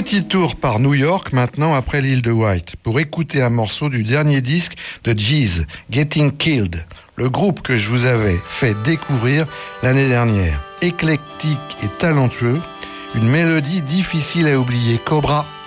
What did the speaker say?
Petit tour par New York maintenant après l'île de White pour écouter un morceau du dernier disque de Jeez, Getting Killed, le groupe que je vous avais fait découvrir l'année dernière. Éclectique et talentueux, une mélodie difficile à oublier, Cobra.